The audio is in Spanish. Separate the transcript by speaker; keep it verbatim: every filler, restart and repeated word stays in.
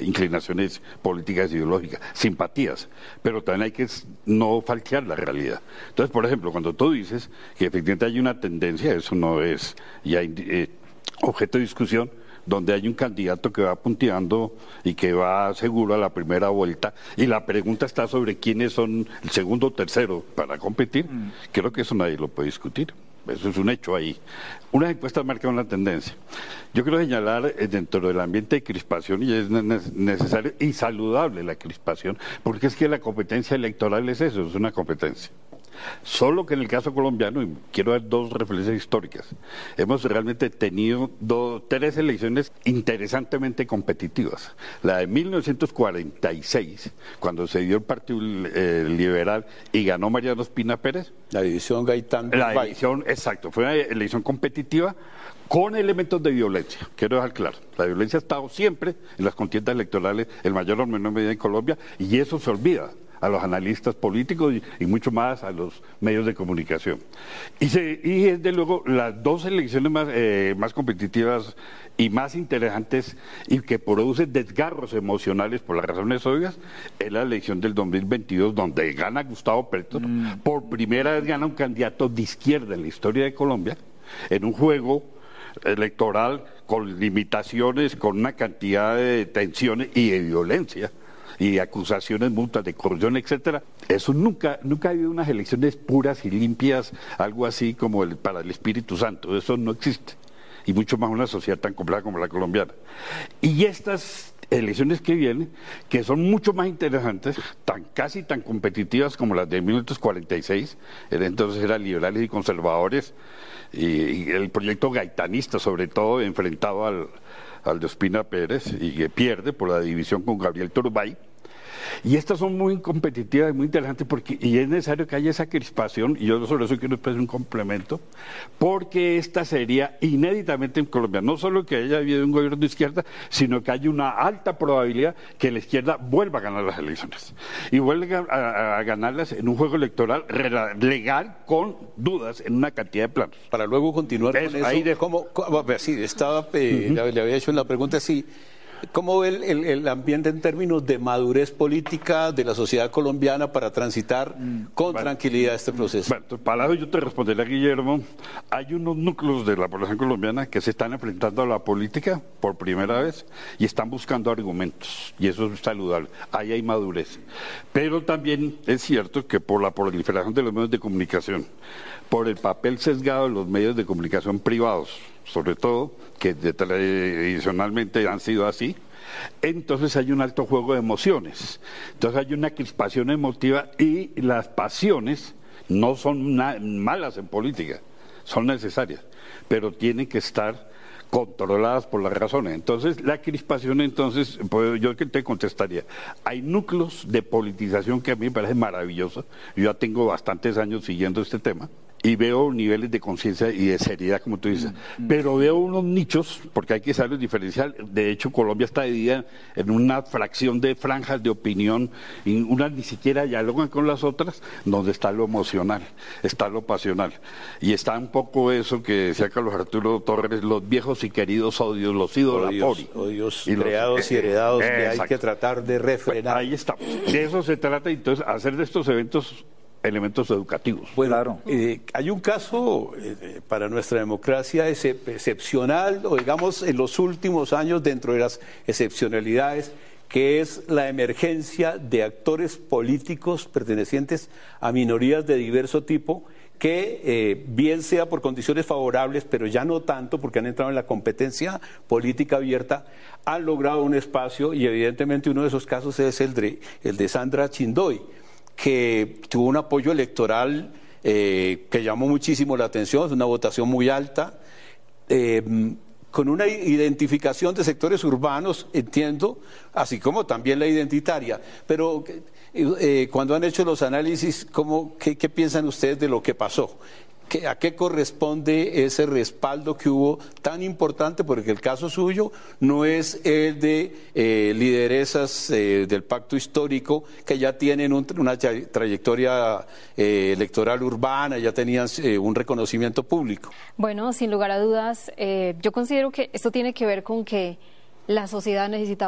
Speaker 1: inclinaciones políticas, ideológicas, simpatías, pero también hay que no falsear la realidad. Entonces, por ejemplo, cuando tú dices que efectivamente hay una tendencia, eso no es ya eh, objeto de discusión, donde hay un candidato que va punteando y que va seguro a la primera vuelta, y la pregunta está sobre quiénes son el segundo o tercero para competir, mm. creo que eso nadie lo puede discutir. Eso es un hecho ahí. Unas encuestas marcan una tendencia. Yo quiero señalar eh, dentro del ambiente de crispación, y es necesario y saludable la crispación, porque es que la competencia electoral es eso, es una competencia. Solo que en el caso colombiano, y quiero dar dos referencias históricas, hemos realmente tenido dos, tres elecciones interesantemente competitivas. La de mil novecientos cuarenta y seis, cuando se dio el Partido eh, Liberal y ganó Mariano Ospina Pérez.
Speaker 2: La división Gaitán.
Speaker 1: La división, exacto, fue una elección competitiva con elementos de violencia. Quiero dejar claro, la violencia ha estado siempre en las contiendas electorales, en mayor o menor medida en Colombia, y eso se olvida a los analistas políticos y, y mucho más a los medios de comunicación. Y, se, y desde luego las dos elecciones más, eh, más competitivas y más interesantes y que producen desgarros emocionales por las razones obvias es la elección del dos mil veintidós, donde gana Gustavo Petro, mm. por primera vez gana un candidato de izquierda en la historia de Colombia, en un juego electoral con limitaciones, con una cantidad de tensiones y de violencia y acusaciones mutuas de corrupción, etcétera. Eso nunca, nunca ha habido unas elecciones puras y limpias, algo así como el, para el Espíritu Santo, eso no existe, y mucho más una sociedad tan compleja como la colombiana. Y estas elecciones que vienen, que son mucho más interesantes, tan casi tan competitivas como las de mil novecientos cuarenta y seis, entonces eran liberales y conservadores, y, y el proyecto gaitanista sobre todo enfrentado al, al de Ospina Pérez, y que pierde por la división con Gabriel Turbay. Y estas son muy competitivas y muy interesantes porque y es necesario que haya esa crispación, y yo sobre eso quiero expresar un complemento, porque esta sería inéditamente en Colombia, no solo que haya habido un gobierno de izquierda, sino que haya una alta probabilidad que la izquierda vuelva a ganar las elecciones, y vuelva a, a, a ganarlas en un juego electoral legal con dudas en una cantidad de planos.
Speaker 2: Para luego continuar eso, con eso, ahí de... ¿cómo, cómo, sí, estaba, eh, uh-huh. le, le había hecho la pregunta, sí. ¿Cómo ve el, el, el ambiente en términos de madurez política de la sociedad colombiana para transitar mm. con bueno, tranquilidad este proceso?
Speaker 1: Bueno, entonces, para eso yo te responderé, Guillermo. Hay unos núcleos de la población colombiana que se están enfrentando a la política por primera vez y están buscando argumentos, y eso es saludable. Ahí hay madurez. Pero también es cierto que por la proliferación de los medios de comunicación, por el papel sesgado de los medios de comunicación privados, sobre todo, que tradicionalmente han sido así, entonces hay un alto juego de emociones. Entonces hay una crispación emotiva, y las pasiones no son malas en política, son necesarias, pero tienen que estar controladas por las razones. Entonces la crispación, entonces, pues, yo que te contestaría, hay núcleos de politización que a mí me parece maravilloso. Yo ya tengo bastantes años siguiendo este tema y veo niveles de conciencia y de seriedad, como tú dices, mm, mm. pero veo unos nichos, porque hay que saber diferenciar. De hecho, Colombia está dividida en una fracción de franjas de opinión, y unas ni siquiera dialogan con las otras, donde está lo emocional, está lo pasional, y está un poco eso que decía Carlos Arturo Torres, los viejos y queridos odios, los idolapori.
Speaker 2: Odios, odios creados y heredados, eh, que hay que tratar de refrenar.
Speaker 1: Pues ahí está, de eso se trata, entonces, hacer de estos eventos elementos educativos.
Speaker 2: Bueno, claro. eh, hay un caso eh, para nuestra democracia excep excepcional, o digamos en los últimos años dentro de las excepcionalidades, que es la emergencia de actores políticos pertenecientes a minorías de diverso tipo, que eh, bien sea por condiciones favorables, pero ya no tanto porque han entrado en la competencia política abierta, han logrado un espacio, y evidentemente uno de esos casos es el de, el de Sandra Chindoy, que tuvo un apoyo electoral eh, que llamó muchísimo la atención, es una votación muy alta, eh, con una identificación de sectores urbanos, entiendo, así como también la identitaria. Pero eh, cuando han hecho los análisis, ¿cómo, qué, ¿qué piensan ustedes de lo que pasó? ¿A qué corresponde ese respaldo que hubo tan importante? Porque el caso suyo no es el de eh, lideresas eh, del pacto histórico que ya tienen un, una trayectoria eh, electoral urbana, ya tenían eh, un reconocimiento público.
Speaker 3: Bueno, sin lugar a dudas, eh, yo considero que esto tiene que ver con que la sociedad necesitaba